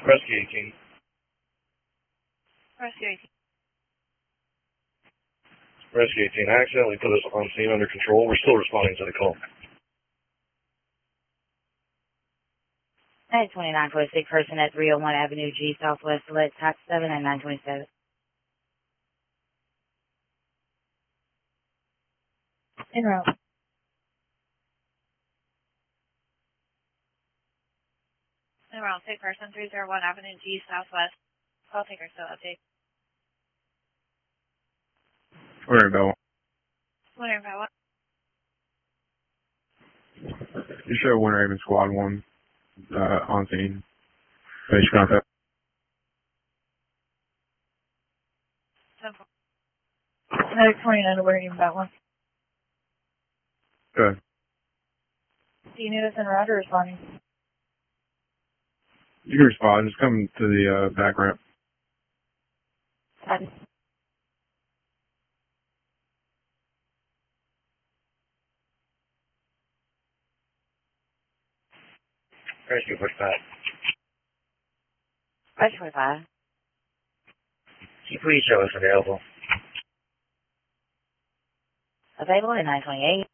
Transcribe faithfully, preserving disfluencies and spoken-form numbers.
Rescue eighteen. Rescue eighteen. Rescue eighteen. I accidentally put us on scene under control. We're still responding to the call. nine twenty-nine twenty-six, person at three oh one Avenue G, Southwest, select Type seven and nine twenty-seven. En route. En route, take person three oh one Avenue G, Southwest. Call taker still update. Where about? Wondering about what? You show Winter Haven Squad one uh, on scene. Base contact. Simple. nine twenty-nine to Winter Haven, about one. Good. Do you need us en route or responding? You can respond. Just come to the uh, back ramp. Copy. Rescue pushback. Rush forty-five. Can you please show us available? Available at nine twenty-eight.